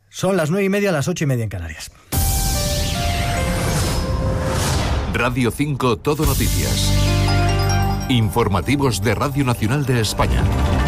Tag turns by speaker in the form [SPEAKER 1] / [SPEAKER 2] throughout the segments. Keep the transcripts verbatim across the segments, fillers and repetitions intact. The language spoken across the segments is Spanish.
[SPEAKER 1] Son las nueve y media, las ocho y media en Canarias.
[SPEAKER 2] Radio cinco Todo Noticias. Informativos de Radio Nacional de España.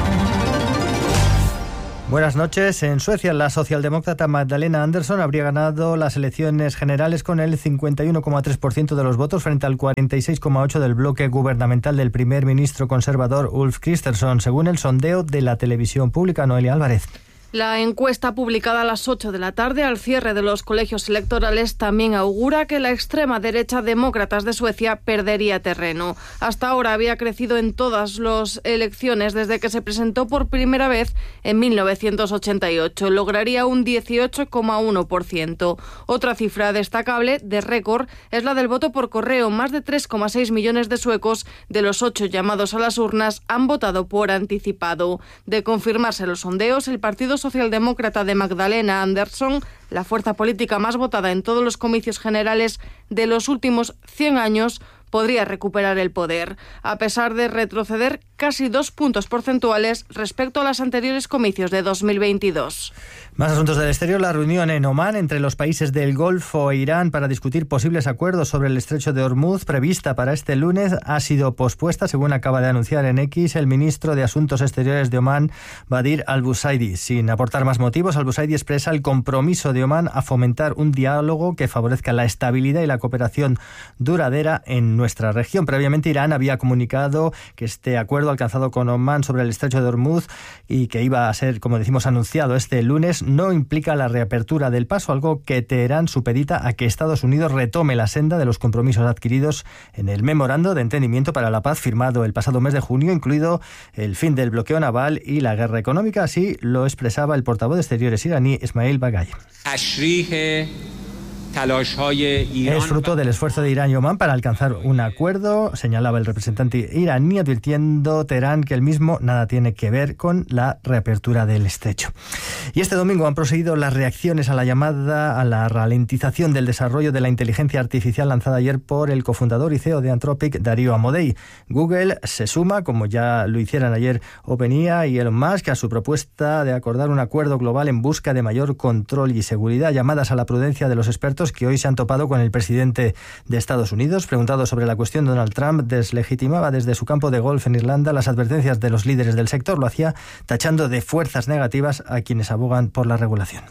[SPEAKER 1] Buenas noches. En Suecia, la socialdemócrata Magdalena Andersson habría ganado las elecciones generales con el cincuenta y uno coma tres por ciento de los votos frente al cuarenta y seis coma ocho por ciento del bloque gubernamental del primer ministro conservador Ulf Kristersson, según el sondeo de la televisión pública. Noelia Álvarez.
[SPEAKER 3] La encuesta publicada a las ocho de la tarde al cierre de los colegios electorales también augura que la extrema derecha Demócratas de Suecia perdería terreno. Hasta ahora había crecido en todas las elecciones desde que se presentó por primera vez en mil novecientos ochenta y ocho. Lograría un dieciocho coma uno por ciento. Otra cifra destacable de récord es la del voto por correo. Más de tres coma seis millones de suecos de los ocho llamados a las urnas han votado por anticipado. De confirmarse los sondeos, el Partido Socialdemócrata de Magdalena Andersson, la fuerza política más votada en todos los comicios generales de los últimos cien años, podría recuperar el poder, a pesar de retroceder casi dos puntos porcentuales respecto a los anteriores comicios de dos mil veintidós.
[SPEAKER 1] Más asuntos del exterior. La reunión en Omán entre los países del Golfo e Irán para discutir posibles acuerdos sobre el estrecho de Hormuz, prevista para este lunes, ha sido pospuesta, según acaba de anunciar en X el ministro de Asuntos Exteriores de Omán, Badir al-Busaidi. Sin aportar más motivos, al-Busaidi expresa el compromiso de Omán a fomentar un diálogo que favorezca la estabilidad y la cooperación duradera en nuestra región. Previamente, Irán había comunicado que este acuerdo alcanzado con Omán sobre el estrecho de Hormuz y que iba a ser, como decimos, anunciado este lunes, no implica la reapertura del paso, algo que Teherán supedita a que Estados Unidos retome la senda de los compromisos adquiridos en el memorando de entendimiento para la paz firmado el pasado mes de junio, incluido el fin del bloqueo naval y la guerra económica. Así lo expresaba el portavoz de Exteriores iraní, Esmail Bagay. Es fruto del esfuerzo de Irán y Omán para alcanzar un acuerdo, señalaba el representante iraní, advirtiendo Teherán que el mismo nada tiene que ver con la reapertura del estrecho. Y este domingo han proseguido las reacciones a la llamada a la ralentización del desarrollo de la inteligencia artificial lanzada ayer por el cofundador y C E O de Anthropic, Darío Amodei. Google se suma, como ya lo hicieron ayer OpenAI y Elon Musk, a su propuesta de acordar un acuerdo global en busca de mayor control y seguridad. Llamadas a la prudencia de los expertos que hoy se han topado con el presidente de Estados Unidos. Preguntado sobre la cuestión, Donald Trump deslegitimaba desde su campo de golf en Irlanda las advertencias de los líderes del sector. Lo hacía tachando de fuerzas negativas a quienes abogan por la regulación.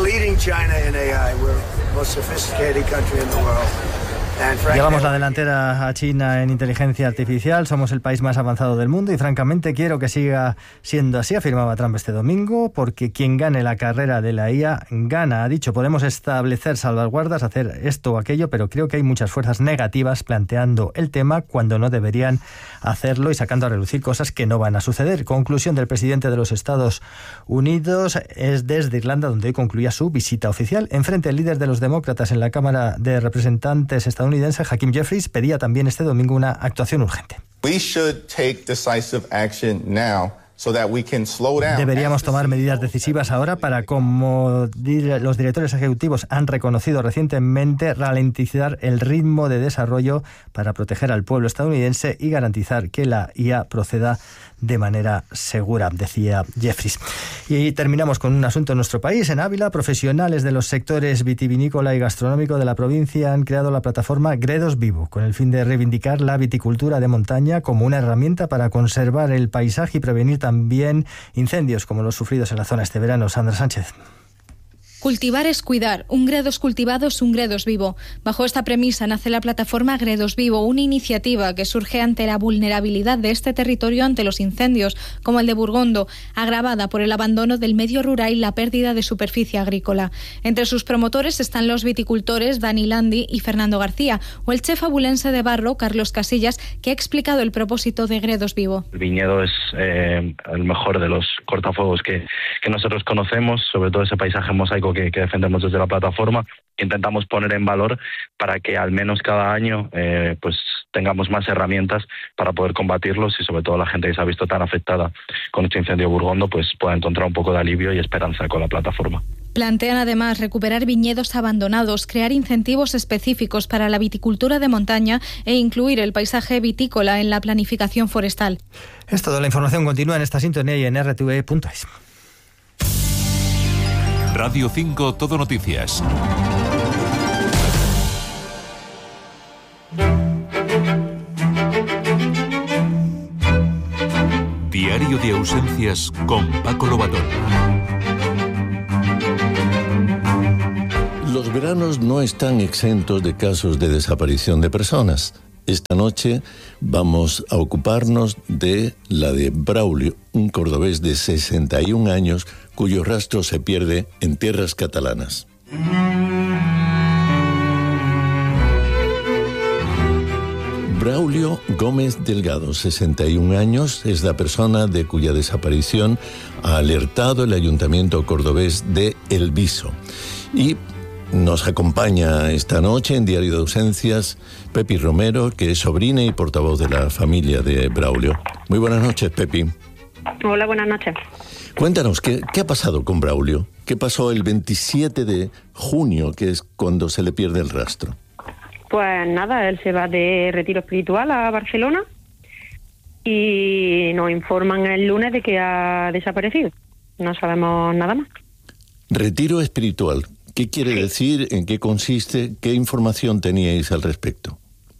[SPEAKER 1] Llevamos la delantera a China en inteligencia artificial, somos el país más avanzado del mundo y francamente quiero que siga siendo así, afirmaba Trump este domingo, porque quien gane la carrera de la I A gana. Ha dicho, podemos establecer salvaguardas, hacer esto o aquello, pero creo que hay muchas fuerzas negativas planteando el tema cuando no deberían hacerlo y sacando a relucir cosas que no van a suceder. Conclusión del presidente de los Estados Unidos es desde Irlanda, donde hoy concluía su visita oficial. Enfrente, el líder de los demócratas en la Cámara de Representantes estadounidense, Hakeem Jeffries, pedía también este domingo una actuación urgente.
[SPEAKER 4] We should take decisive action now. So that we can slow down.
[SPEAKER 1] Deberíamos tomar medidas decisivas ahora para, como los directores ejecutivos han reconocido recientemente, ralentizar el ritmo de desarrollo para proteger al pueblo estadounidense y garantizar que la I A proceda de manera segura, decía Jeffries. Y terminamos con un asunto en nuestro país. En Ávila, profesionales de los sectores vitivinícola y gastronómico de la provincia han creado la plataforma Gredos Vivo, con el fin de reivindicar la viticultura de montaña como una herramienta para conservar el paisaje y prevenir también incendios como los sufridos en la zona este verano. Sandra Sánchez.
[SPEAKER 5] Cultivar es cuidar. Un Gredos cultivado es un Gredos vivo. Bajo esta premisa nace la plataforma Gredos Vivo, una iniciativa que surge ante la vulnerabilidad de este territorio ante los incendios, como el de Burgondo, agravada por el abandono del medio rural y la pérdida de superficie agrícola. Entre sus promotores están los viticultores Dani Landi y Fernando García, o el chef abulense de barro, Carlos Casillas, que ha explicado el propósito de Gredos Vivo.
[SPEAKER 6] El viñedo es eh, el mejor de los cortafuegos que, que nosotros conocemos, sobre todo ese paisaje mosaico Que, que defendemos desde la plataforma, que intentamos poner en valor para que al menos cada año eh, pues tengamos más herramientas para poder combatirlos y sobre todo la gente que se ha visto tan afectada con este incendio de Burgondo pues pueda encontrar un poco de alivio y esperanza con la plataforma.
[SPEAKER 5] Plantean además recuperar viñedos abandonados, crear incentivos específicos para la viticultura de montaña e incluir el paisaje vitícola en la planificación forestal.
[SPEAKER 1] Es todo. La información continúa en esta sintonía y en r t v punto es.
[SPEAKER 2] Radio cinco Todo Noticias. Diario de ausencias con Paco Lobatón.
[SPEAKER 7] Los veranos no están exentos de casos de desaparición de personas. Esta noche vamos a ocuparnos de la de Braulio, un cordobés de sesenta y un años cuyo rastro se pierde en tierras catalanas. Braulio Gómez Delgado, sesenta y un años, es la persona de cuya desaparición ha alertado el Ayuntamiento cordobés de El Viso. Y nos acompaña esta noche en Diario de Ausencias Pepi Romero, que es sobrina y portavoz de la familia de Braulio. Muy buenas noches, Pepi.
[SPEAKER 8] Hola, buenas noches.
[SPEAKER 7] Cuéntanos, ¿qué, qué ha pasado con Braulio? ¿Qué pasó el veintisiete de junio, que es cuando se le pierde el rastro?
[SPEAKER 8] Pues nada, él se va de retiro espiritual a Barcelona y nos informan el lunes de que ha desaparecido. No sabemos nada más.
[SPEAKER 7] Retiro espiritual. ¿Qué quiere decir? ¿En qué consiste? ¿Qué información teníais al respecto?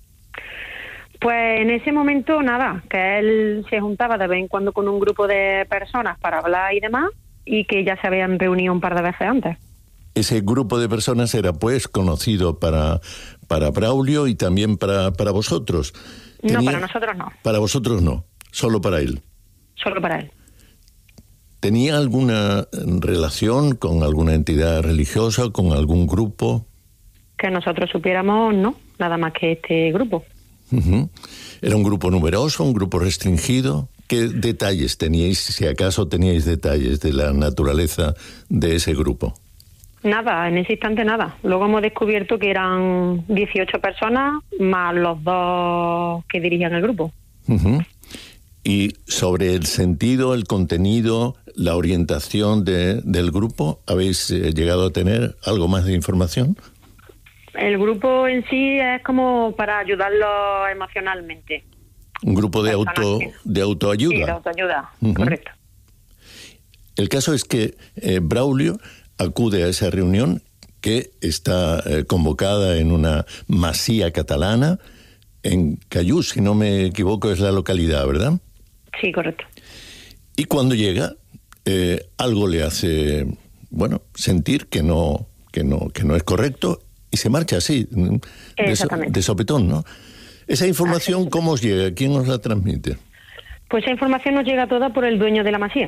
[SPEAKER 8] Pues en ese momento nada, que él se juntaba de vez en cuando con un grupo de personas para hablar y demás, y que ya se habían reunido un par de veces antes.
[SPEAKER 7] Ese grupo de personas era pues conocido para, para Braulio y también para, para vosotros.
[SPEAKER 8] ¿Tenía... No, para nosotros no.
[SPEAKER 7] Para vosotros no, solo para él.
[SPEAKER 8] Solo para él.
[SPEAKER 7] ¿Tenía alguna relación con alguna entidad religiosa, con algún grupo?
[SPEAKER 8] Que nosotros supiéramos, no, nada más que este grupo.
[SPEAKER 7] Uh-huh. ¿Era un grupo numeroso, un grupo restringido? ¿Qué detalles teníais, si acaso teníais detalles de la naturaleza de ese grupo?
[SPEAKER 8] Nada, en ese instante nada. Luego hemos descubierto que eran dieciocho personas, más los dos que dirigían el grupo.
[SPEAKER 7] Uh-huh. Y sobre el sentido, el contenido, la orientación de, del grupo, ¿habéis eh, llegado a tener algo más de información?
[SPEAKER 8] El grupo en sí es como para ayudarlo emocionalmente.
[SPEAKER 7] Un grupo de auto de autoayuda.
[SPEAKER 8] Sí, de autoayuda,
[SPEAKER 7] uh-huh.
[SPEAKER 8] Correcto.
[SPEAKER 7] El caso es que eh, Braulio acude a esa reunión que está eh, convocada en una masía catalana, en Callús, si no me equivoco, es la localidad, ¿verdad?
[SPEAKER 8] Sí, correcto.
[SPEAKER 7] Y cuando llega, eh, algo le hace, bueno, sentir que no, que no, que no es correcto y se marcha así, de, so, de sopetón, ¿no? Esa información, ¿cómo os llega? ¿Quién os la transmite?
[SPEAKER 8] Pues esa información nos llega toda por el dueño de la masía.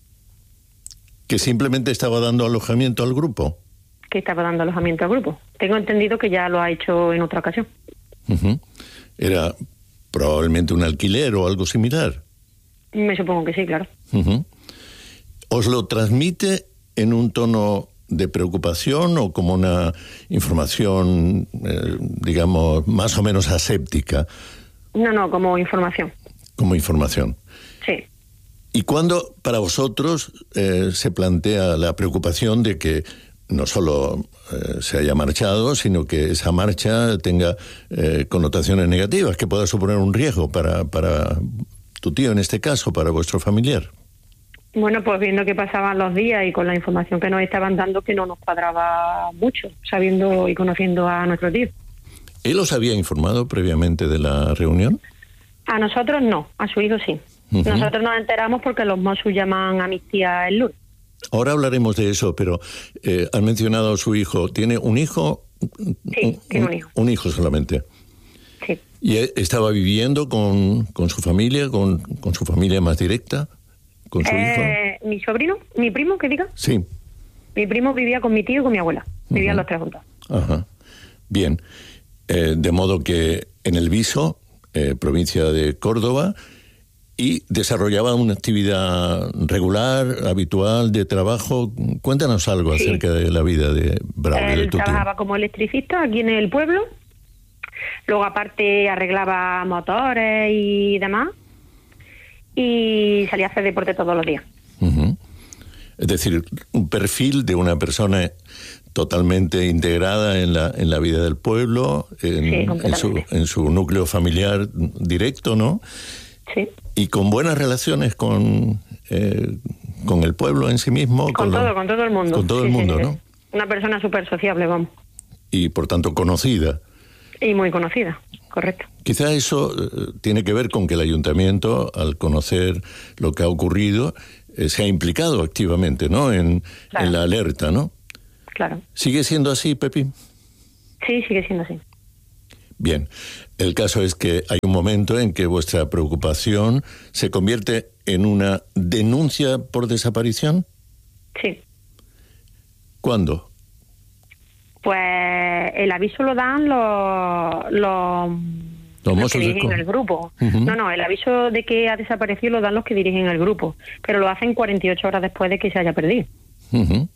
[SPEAKER 7] ¿Que simplemente estaba dando alojamiento al grupo?
[SPEAKER 8] Que estaba dando alojamiento al grupo. Tengo entendido que ya lo ha hecho en otra ocasión.
[SPEAKER 7] Uh-huh. Era probablemente un alquiler o algo similar.
[SPEAKER 8] Me supongo que sí, claro.
[SPEAKER 7] Uh-huh. ¿Os lo transmite en un tono de preocupación o como una información, eh, digamos, más o menos aséptica?
[SPEAKER 8] No, no, como información.
[SPEAKER 7] Como información.
[SPEAKER 8] Sí.
[SPEAKER 7] ¿Y cuándo para vosotros eh, se plantea la preocupación de que no solo eh, se haya marchado, sino que esa marcha tenga eh, connotaciones negativas, que pueda suponer un riesgo para, para tu tío, en este caso, para vuestro familiar?
[SPEAKER 8] Bueno, pues viendo que pasaban los días y con la información que nos estaban dando, que no nos cuadraba mucho, sabiendo y conociendo a nuestro tío.
[SPEAKER 7] ¿Él os había informado previamente de la reunión?
[SPEAKER 8] A nosotros no, a su hijo sí. Uh-huh. Nosotros nos enteramos porque los Mossos llaman a mis tías el lunes.
[SPEAKER 7] Ahora hablaremos de eso, pero eh, han mencionado a su hijo. ¿Tiene un hijo?
[SPEAKER 8] Sí, tiene un hijo.
[SPEAKER 7] Un hijo solamente.
[SPEAKER 8] Sí.
[SPEAKER 7] ¿Y estaba viviendo con, con su familia, con, con su familia más directa? ¿Con su
[SPEAKER 8] eh, hijo? ¿Mi sobrino? ¿Mi primo, que diga?
[SPEAKER 7] Sí.
[SPEAKER 8] Mi primo vivía con mi tío y con mi abuela. Vivían uh-huh. los tres juntos.
[SPEAKER 7] Ajá. Bien. Eh, de modo que en El Viso, eh, provincia de Córdoba, y desarrollaba una actividad regular, habitual, de trabajo. Cuéntanos algo sí. acerca de la vida de Braulio,
[SPEAKER 8] Él
[SPEAKER 7] de tu
[SPEAKER 8] trabajaba
[SPEAKER 7] tío.
[SPEAKER 8] como electricista aquí en el pueblo. Luego, aparte, arreglaba motores y demás. Y salía a hacer deporte todos los días.
[SPEAKER 7] Uh-huh. Es decir, un perfil de una persona totalmente integrada en la en la vida del pueblo, en,
[SPEAKER 8] sí,
[SPEAKER 7] en, su, en su núcleo familiar directo, ¿no?
[SPEAKER 8] Sí.
[SPEAKER 7] Y con buenas relaciones con, eh, con el pueblo en sí mismo?
[SPEAKER 8] Con,
[SPEAKER 7] con
[SPEAKER 8] todo,
[SPEAKER 7] lo,
[SPEAKER 8] con todo el mundo.
[SPEAKER 7] Con todo
[SPEAKER 8] sí,
[SPEAKER 7] el mundo,
[SPEAKER 8] sí,
[SPEAKER 7] ¿no?
[SPEAKER 8] Sí. Una persona súper sociable, vamos.
[SPEAKER 7] Y por tanto conocida.
[SPEAKER 8] Y muy conocida, correcto.
[SPEAKER 7] Quizá eso eh, tiene que ver con que el ayuntamiento, al conocer lo que ha ocurrido, eh, se ha implicado activamente, ¿no? En,
[SPEAKER 8] claro.
[SPEAKER 7] en la alerta, ¿no?
[SPEAKER 8] Claro.
[SPEAKER 7] ¿Sigue siendo así, Pepi?
[SPEAKER 8] Sí, sigue siendo así.
[SPEAKER 7] Bien. El caso es que hay un momento en que vuestra preocupación se convierte en una denuncia por desaparición.
[SPEAKER 8] Sí.
[SPEAKER 7] ¿Cuándo?
[SPEAKER 8] Pues el aviso lo dan los... los
[SPEAKER 7] Los
[SPEAKER 8] los que
[SPEAKER 7] mozos de
[SPEAKER 8] dirigen
[SPEAKER 7] escuadra.
[SPEAKER 8] el grupo.
[SPEAKER 7] Uh-huh.
[SPEAKER 8] No, no, el aviso de que ha desaparecido lo dan los que dirigen el grupo, pero lo hacen cuarenta y ocho horas después de que se haya perdido.
[SPEAKER 7] Uh-huh.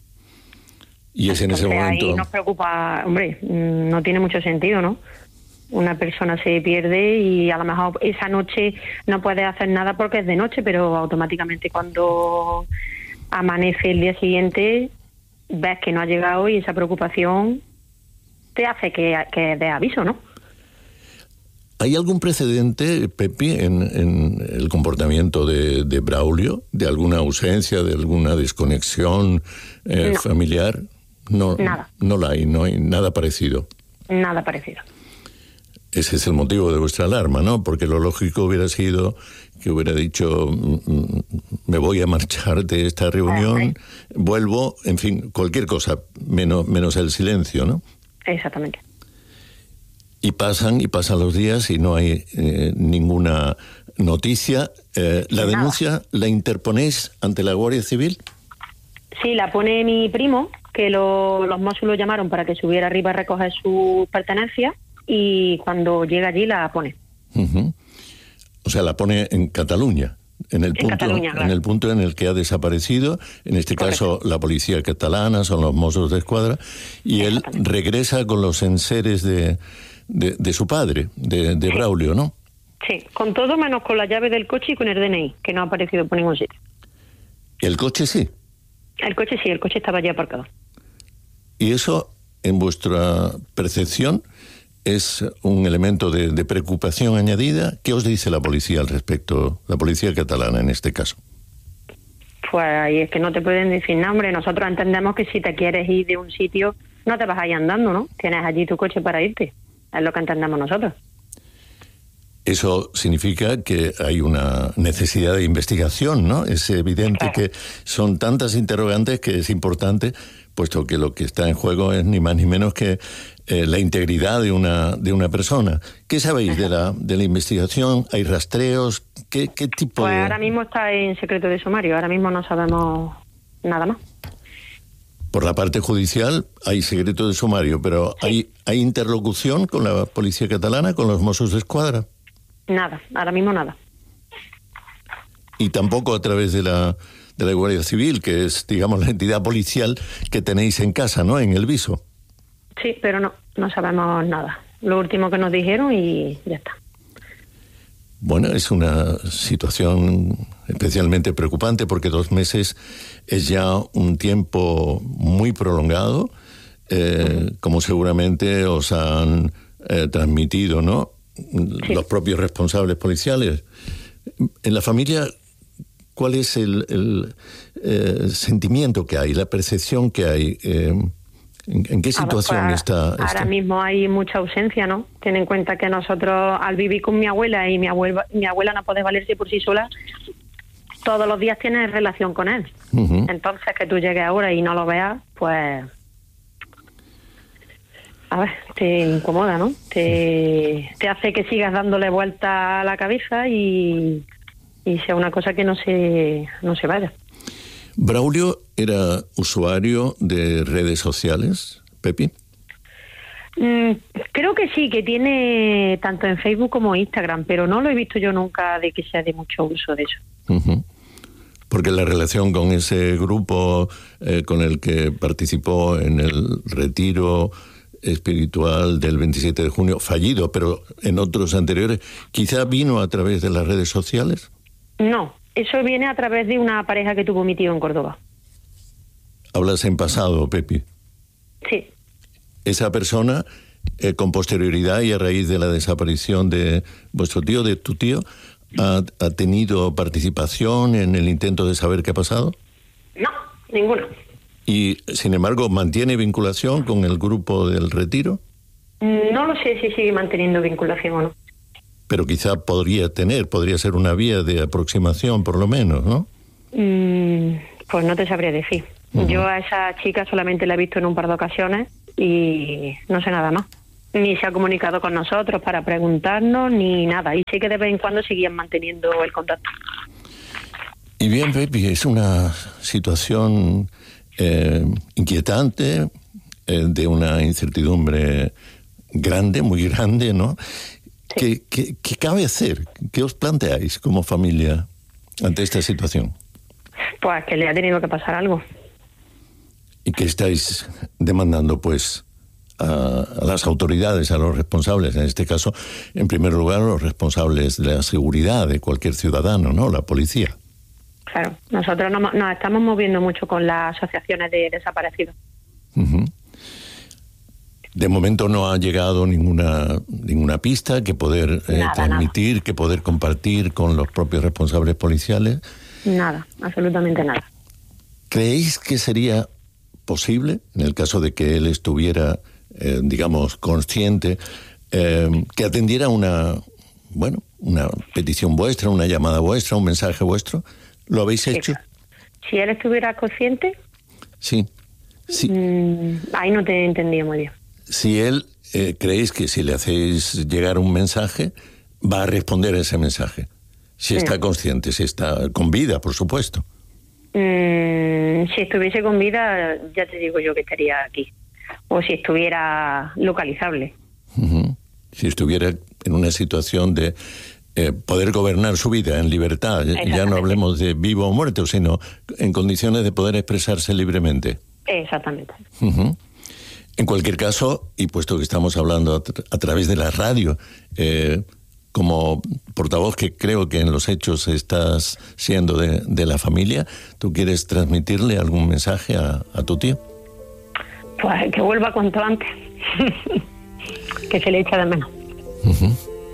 [SPEAKER 7] Y es en ese
[SPEAKER 8] Entonces,
[SPEAKER 7] momento...
[SPEAKER 8] ahí nos preocupa, hombre, no tiene mucho sentido, ¿no? Una persona se pierde y a lo mejor esa noche no puede hacer nada porque es de noche, pero automáticamente cuando amanece el día siguiente ves que no ha llegado y esa preocupación te hace que, que dé aviso, ¿no?
[SPEAKER 7] ¿Hay algún precedente, Pepi, en, en el comportamiento de, de Braulio? ¿De alguna ausencia, de alguna desconexión eh,
[SPEAKER 8] no.
[SPEAKER 7] familiar? No,
[SPEAKER 8] Nada.
[SPEAKER 7] No la hay, no hay nada parecido.
[SPEAKER 8] Nada parecido.
[SPEAKER 7] Ese es el motivo de vuestra alarma, ¿no? Porque lo lógico hubiera sido que hubiera dicho, me voy a marchar de esta reunión, vuelvo, en fin, cualquier cosa, menos, menos el silencio, ¿no?
[SPEAKER 8] Exactamente.
[SPEAKER 7] Y pasan y pasan los días y no hay eh, ninguna noticia. Eh, ¿La
[SPEAKER 8] Nada.
[SPEAKER 7] denuncia la interponéis ante la Guardia Civil?
[SPEAKER 8] Sí, la pone mi primo, que lo, los Mossos lo llamaron para que subiera arriba a recoger sus pertenencias y cuando llega allí la pone.
[SPEAKER 7] Uh-huh. O sea, la pone en Cataluña. En el,
[SPEAKER 8] En
[SPEAKER 7] punto,
[SPEAKER 8] Cataluña, claro.
[SPEAKER 7] en el punto en el que ha desaparecido, en este
[SPEAKER 8] Correcto.
[SPEAKER 7] caso la policía catalana, son los Mossos de Escuadra, y él regresa con los enseres de, de, de su padre, de, de
[SPEAKER 8] Sí.
[SPEAKER 7] Braulio, ¿no?
[SPEAKER 8] Sí, con todo menos con la llave del coche y con el D N I, que no ha aparecido por ningún sitio.
[SPEAKER 7] El coche sí.
[SPEAKER 8] El coche sí, el coche estaba allí aparcado.
[SPEAKER 7] Y eso, en vuestra percepción, es un elemento de, de preocupación añadida. ¿Qué os dice la policía al respecto, la policía catalana en este caso?
[SPEAKER 8] Pues ahí es que no te pueden decir nombre. Nosotros entendemos que si te quieres ir de un sitio, no te vas a ir andando, ¿no? Tienes allí tu coche para irte. Es lo que entendemos nosotros.
[SPEAKER 7] Eso significa que hay una necesidad de investigación, ¿no? Es evidente
[SPEAKER 8] Claro.
[SPEAKER 7] que son tantas interrogantes que es importante, puesto que lo que está en juego es ni más ni menos que eh, la integridad de una de una persona. ¿Qué sabéis de la de la investigación? ¿Hay rastreos? ¿Qué, qué tipo
[SPEAKER 8] Pues
[SPEAKER 7] de...?
[SPEAKER 8] ahora mismo está en secreto de sumario. Ahora mismo no sabemos nada más.
[SPEAKER 7] Por la parte judicial hay secreto de sumario, pero
[SPEAKER 8] Sí.
[SPEAKER 7] ¿hay, ¿hay interlocución con la policía catalana, con los Mossos de Escuadra?
[SPEAKER 8] Nada, ahora mismo nada.
[SPEAKER 7] Y tampoco a través de la, de la Guardia Civil, que es, digamos, la entidad policial que tenéis en casa, ¿no?, en el viso.
[SPEAKER 8] Sí, pero no, no sabemos nada. Lo último que nos dijeron y ya está.
[SPEAKER 7] Bueno, es una situación especialmente preocupante porque dos meses es ya un tiempo muy prolongado, eh, como seguramente os han eh, transmitido, ¿no?,
[SPEAKER 8] Sí.
[SPEAKER 7] los propios responsables policiales. En la familia, ¿cuál es el, el eh, sentimiento que hay, la percepción que hay? Eh, ¿en, en qué situación
[SPEAKER 8] Ah, pues,
[SPEAKER 7] está,
[SPEAKER 8] ahora
[SPEAKER 7] está?
[SPEAKER 8] mismo hay mucha ausencia, ¿no? Ten en cuenta que nosotros, al vivir con mi abuela y mi abuela, mi abuela no puede valerse por sí sola, todos los días tienes relación con él.
[SPEAKER 7] Uh-huh.
[SPEAKER 8] Entonces, que tú llegues ahora y no lo veas, pues... A ver, te incomoda, ¿no? Te, te hace que sigas dándole vuelta a la cabeza y, y sea una cosa que no se, no se vaya.
[SPEAKER 7] ¿Braulio era usuario de redes sociales, Pepi?
[SPEAKER 8] Mm, creo que sí, que tiene tanto en Facebook como Instagram, pero no lo he visto yo nunca de que sea de mucho uso de eso.
[SPEAKER 7] Uh-huh. Porque la relación con ese grupo eh, con el que participó en el retiro espiritual del veintisiete de junio, fallido, pero en otros anteriores, quizá vino a través de las redes sociales.
[SPEAKER 8] No, eso viene a través de una pareja que tuvo mi tío en Córdoba.
[SPEAKER 7] Hablas en pasado, Pepi.
[SPEAKER 8] Sí,
[SPEAKER 7] Esa persona, eh, con posterioridad y a raíz de la desaparición de vuestro tío, de tu tío, ¿ha, ha tenido participación en el intento de saber qué ha pasado?
[SPEAKER 8] ninguna.
[SPEAKER 7] Y, sin embargo, ¿mantiene vinculación con el grupo del Retiro?
[SPEAKER 8] No lo sé si sigue manteniendo vinculación o no.
[SPEAKER 7] Pero quizá podría tener, podría ser una vía de aproximación, por lo menos, ¿no?
[SPEAKER 8] Mm, pues no te sabría decir. Uh-huh. Yo a esa chica solamente la he visto en un par de ocasiones y no sé nada más. Ni se ha comunicado con nosotros para preguntarnos, ni nada. Y sí que de vez en cuando seguían manteniendo el contacto.
[SPEAKER 7] Y bien, Pepi, es una situación eh, inquietante, eh, de una incertidumbre grande, muy grande, ¿no? ¿Qué, qué, ¿Qué cabe hacer? ¿Qué os planteáis como familia ante esta situación?
[SPEAKER 8] Pues que le ha tenido que pasar algo.
[SPEAKER 7] ¿Y qué estáis demandando, pues, a, a las autoridades, a los responsables? En este caso, en primer lugar, los responsables de la seguridad de cualquier ciudadano, ¿no? La policía.
[SPEAKER 8] Claro, nosotros nos, nos estamos moviendo mucho con las asociaciones de desaparecidos.
[SPEAKER 7] Uh-huh. De momento no ha llegado ninguna ninguna pista que poder eh, nada, transmitir, nada. que poder compartir con los propios responsables policiales.
[SPEAKER 8] Nada, absolutamente nada.
[SPEAKER 7] ¿Creéis que sería posible, en el caso de que él estuviera, eh, digamos, consciente, eh, que atendiera una, bueno, una petición vuestra, una llamada vuestra, un mensaje vuestro? ¿Lo habéis
[SPEAKER 8] sí,
[SPEAKER 7] hecho?
[SPEAKER 8] Si él estuviera consciente.
[SPEAKER 7] Sí. sí.
[SPEAKER 8] Mmm, ahí no te entendía muy bien.
[SPEAKER 7] Si él, eh, creéis que si le hacéis llegar un mensaje, va a responder a ese mensaje. Si está sí. consciente, si está con vida, por supuesto.
[SPEAKER 8] Mm, si estuviese con vida, ya te digo yo que estaría aquí. O si estuviera localizable.
[SPEAKER 7] Uh-huh. Si estuviera en una situación de eh, poder gobernar su vida en libertad. Ya no hablemos de vivo o muerto, sino en condiciones de poder expresarse libremente.
[SPEAKER 8] Exactamente.
[SPEAKER 7] Uh-huh. En cualquier caso, y puesto que estamos hablando a, tra- a través de la radio, eh, como portavoz que creo que en los hechos estás siendo de, de la familia, ¿tú quieres transmitirle algún mensaje a, a tu tío?
[SPEAKER 8] Pues que vuelva cuanto antes, que se le echa de menos.
[SPEAKER 7] Uh-huh.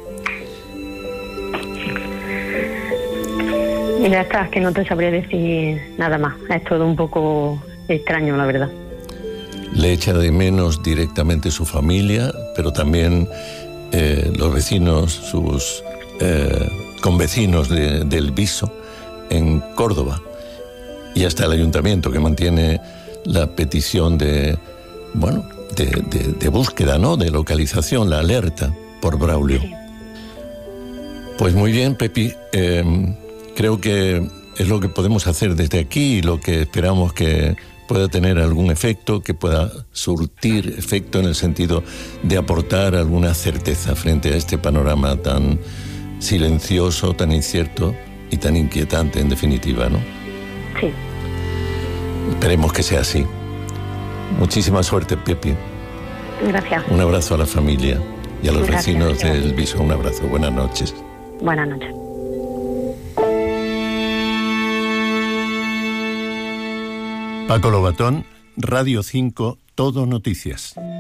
[SPEAKER 8] Y ya está, que no te sabría decir nada más. Es todo un poco extraño, la verdad.
[SPEAKER 7] Le echa de menos directamente su familia, pero también eh, los vecinos, sus eh, convecinos de, del Viso en Córdoba, y hasta el ayuntamiento, que mantiene la petición de, bueno, de, de, de búsqueda, ¿no? De localización, la alerta por Braulio. Sí. Pues muy bien, Pepi. Eh, creo que es lo que podemos hacer desde aquí y lo que esperamos que pueda tener algún efecto, que pueda surtir efecto en el sentido de aportar alguna certeza frente a este panorama tan silencioso, tan incierto y tan inquietante, en definitiva, ¿no?
[SPEAKER 8] Sí.
[SPEAKER 7] Esperemos que sea así. Muchísima suerte, Pepi.
[SPEAKER 8] Gracias.
[SPEAKER 7] Un abrazo a la familia y a los
[SPEAKER 8] Gracias,
[SPEAKER 7] vecinos
[SPEAKER 8] gracias.
[SPEAKER 7] del Viso. Un abrazo. Buenas noches.
[SPEAKER 8] Buenas noches.
[SPEAKER 7] Paco Lobatón, Radio cinco, Todo Noticias.